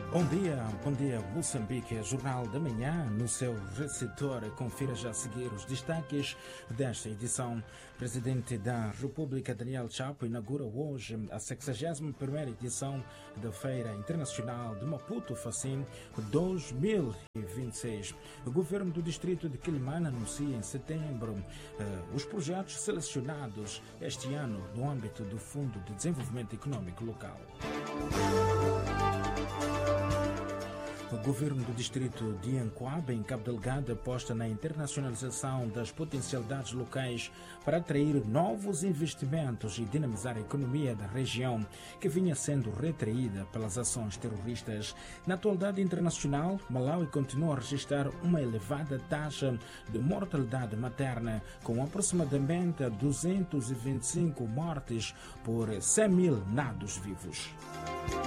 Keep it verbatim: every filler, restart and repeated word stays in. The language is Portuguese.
Bom dia, bom dia Moçambique, Jornal da Manhã, no seu receptor. Confira já a seguir os destaques desta edição. Presidente da República, Daniel Chapo, inaugura hoje a sexagésima primeira edição da Feira Internacional de Maputo Facim dois mil e vinte e seis. O governo do distrito de Quilimane anuncia em setembro eh, os projetos selecionados este ano no âmbito do Fundo de Desenvolvimento Econômico Local. O governo do distrito de Ancoaba, em Cabo Delgado, aposta na internacionalização das potencialidades locais para atrair novos investimentos e dinamizar a economia da região, que vinha sendo retraída pelas ações terroristas. Na atualidade internacional, Malawi continua a registrar uma elevada taxa de mortalidade materna, com aproximadamente duzentas e vinte e cinco mortes por cem mil nados vivos.